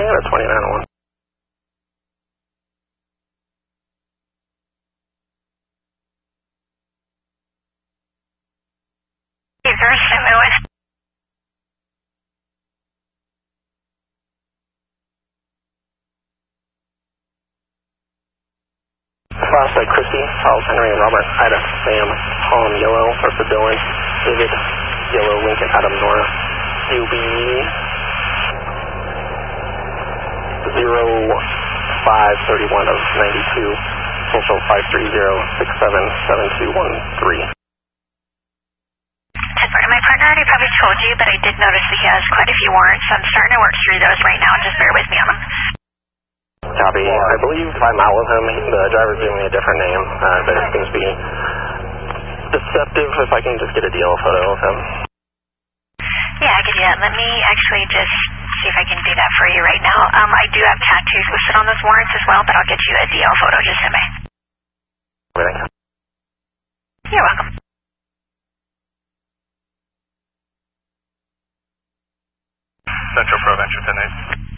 Canada 2901. Flashlight Chrissy, Charles Henry, Robert, Ida, Sam, Tom, Yellow, Ursa Dylan, David, Yellow, Lincoln, Adam, Nora, UB 0531 of 92, social 530677213. My partner already probably told you, but I did notice that he has quite a few warrants, so I'm starting to work through those right now. Just bear with me on them. Copy. I believe if I'm out with him, the driver's giving me a different name. But it seems to be deceptive if I can just get a DL photo of him. Yeah, I can do that. Let me actually just see if I can do that for you right now. I do have tattoos listed on those warrants as well, but I'll get you a DL photo just in a minute. You're welcome. Central Proventure 10-8.